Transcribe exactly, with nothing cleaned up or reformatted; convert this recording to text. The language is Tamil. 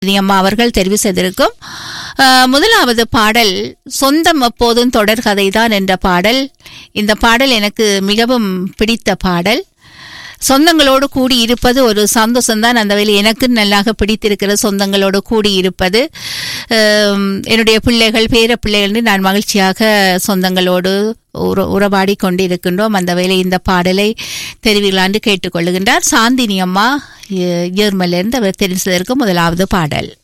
அம்மா அவர்கள் தெரிவு செய்திருக்கும் முதலாவது பாடல் சொந்தம் எப்போதும் தொடர்கதைதான் என்ற பாடல். இந்த பாடல் எனக்கு மிகவும் பிடித்த பாடல். சொந்தங்களோடு கூடி இருப்பது ஒரு சந்தோஷம்தான். அந்த வேலை எனக்கு நல்லாக பிடித்திருக்கிற சொந்தங்களோடு கூடி இருப்பது. என்னுடைய பிள்ளைகள் பேர பிள்ளைகள் நான் மகிழ்ச்சியாக சொந்தங்களோடு உறவாடி கொண்டிருக்கின்றோம். அந்த வேலை இந்த பாடலை தெரிவிக்கலான்னு கேட்டுக்கொள்ளுகின்றார் சாந்தினி அம்மா ஜெர்மனிலிருந்து அவர் தெரிவித்ததற்கு முதலாவது பாடல்.